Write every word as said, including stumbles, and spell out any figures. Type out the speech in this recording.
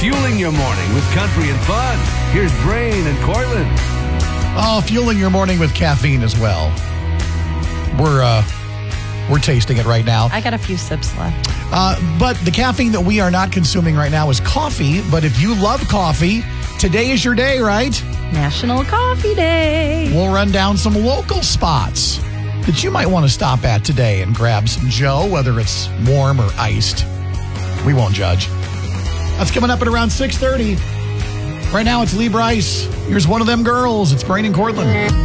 fueling your morning with country and fun. Here's Brain and Cortland. Oh, fueling your morning with caffeine as well. We're uh, we're tasting it right now. I got a few sips left. Uh, but the caffeine that we are not consuming right now is coffee. But if you love coffee, today is your day, right? National Coffee Day. We'll run down some local spots that you might want to stop at today and grab some Joe, whether it's warm or iced. We won't judge. That's coming up at around six thirty. Right now, it's Lee Bryce. Here's one of them girls. It's Brain and Cortland.